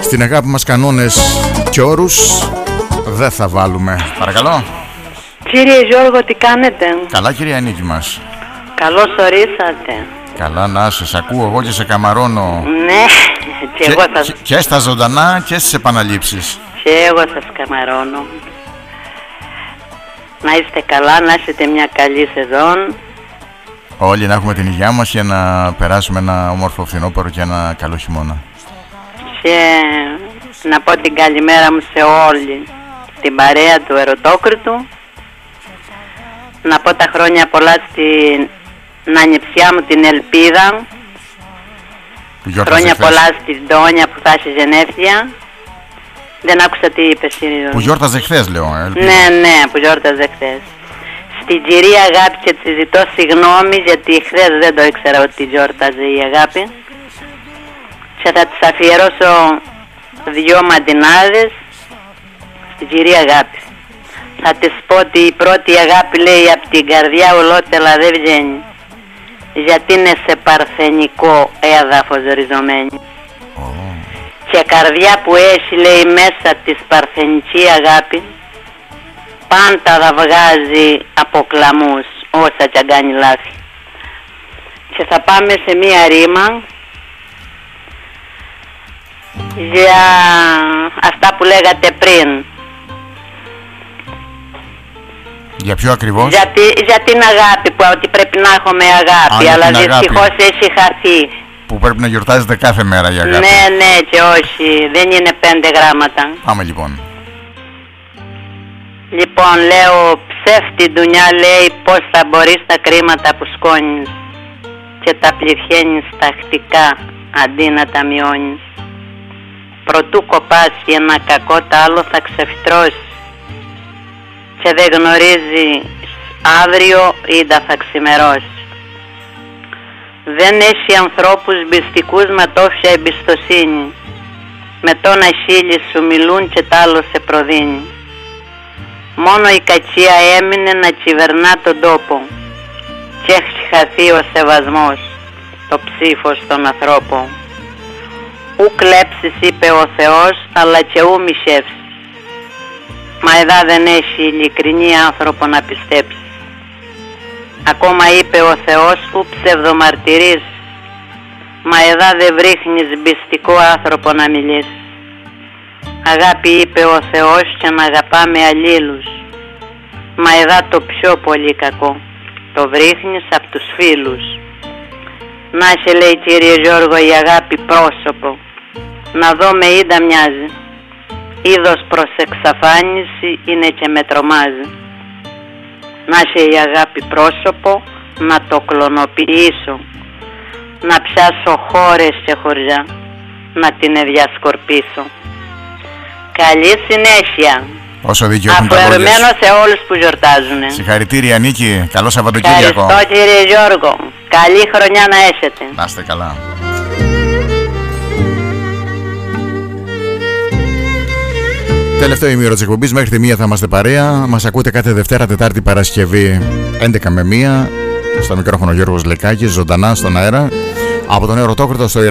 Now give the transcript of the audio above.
Στην αγάπη μας κανόνες και όρους δεν θα βάλουμε. Παρακαλώ. Κύριε Γιώργο, τι κάνετε? Καλά, κυρία Νίκη μας. Καλώς ορίσατε. Καλά, να σε ακούω εγώ και σε καμαρώνω. Ναι, και εγώ σας... Και στα ζωντανά και στις επαναλήψεις. Και εγώ σας καμαρώνω. Να είστε καλά, να έχετε μια καλή σεζόν. Όλοι να έχουμε την υγειά μας για να περάσουμε ένα όμορφο φθινόπωρο και ένα καλό χειμώνα. Και να πω την καλημέρα μου σε όλη την παρέα του Ερωτόκριτου. Να πω τα χρόνια πολλά στην ανιψιά μου την Ελπίδα. Χρόνια πολλά στην Τόνια που θα έχει γενέθλια. Δεν άκουσα τι είπες, κύριε. Που γιόρταζε χθες, λέω. Ελπίδα. Ναι, που γιόρταζε χθες. Στην κυρία Αγάπη, και της ζητώ συγγνώμη γιατί χθες δεν το ήξερα ότι γιόρταζε η Αγάπη. Και θα της αφιερώσω 2 μαντινάδες στην κυρία Αγάπη. Θα της πω ότι η πρώτη αγάπη, λέει, από την καρδιά ολότελα δεν βγαίνει, γιατί είναι σε παρθενικό έδαφος ριζωμένη. Και καρδιά που έχει, λέει, μέσα της παρθενική αγάπη, πάντα θα βγάζει από κλαμούς όσα κι αν κάνει λάθη. Και θα πάμε σε μία ρήμα για αυτά που λέγατε πριν. Για ποιο ακριβώς? Για την αγάπη, που ότι πρέπει να έχουμε αγάπη, αλλά δυστυχώς έχει χαθεί. Που πρέπει να γιορτάζεται κάθε μέρα για αγάπη. Ναι, και όχι, δεν είναι 5 γράμματα. Πάμε λοιπόν. Λοιπόν, λέω, ψεύτη ντουνιά, λέει, πώς θα μπορείς τα κρίματα που σκόνεις και τα πληθαίνεις τακτικά αντί να τα μειώνεις. Προτού κοπάσει ένα κακό, τα άλλο θα ξεφυτρώσει και δεν γνωρίζει αύριο ίντα θα ξημερώσει. Δεν έχει ανθρώπους πιστικούς με τόφια εμπιστοσύνη, με το να χείλη σου μιλούν και τ' άλλο σε προδίνει. Μόνο η κακία έμεινε να κυβερνά τον τόπο και έχει χαθεί ο σεβασμός, το ψήφος των ανθρώπων. Ου κλέψεις, είπε ο Θεός, αλλά και ου μισεύσεις. Μα εδώ δεν έχει ειλικρινή άνθρωπο να πιστέψει. Ακόμα είπε ο Θεός, ου ψευδομαρτυρείς. Μα εδώ δεν βρίχνεις πιστικό άνθρωπο να μιλήσει. Αγάπη, είπε ο Θεός, και να αγαπάμε αλλήλους. Μα εδώ το πιο πολύ κακό, το βρίχνεις από τους φίλους. Να σε, λέει, κύριε Γιώργο, η αγάπη πρόσωπο, να δω με ίντα μοιάζει. Είδος προς εξαφάνιση είναι και με τρομάζει. Να σε η αγάπη πρόσωπο, να το κλωνοποιήσω, να πιάσω χώρες και χωριά, να την διασκορπίσω. Καλή συνέχεια. Όσο δίκιο έχουν τα λόγια. Αφιερωμένο σε όλους που γιορτάζουν. Συγχαρητήρια, Νίκη. Καλό Σαββατοκύριακο. Ευχαριστώ, κύριε Γιώργο. Καλή χρονιά να έχετε. Να είστε καλά. Τελευταίο ημίωρο της εκπομπής, μέχρι τη 1 θα είμαστε παρέα. Μας ακούτε κάθε Δευτέρα, Τετάρτη, Παρασκευή 11 με 1. Στο μικρόφωνο Γιώργος Λεκάκης, ζωντανά στον αέρα. Από τον Ερωτόκριτο στο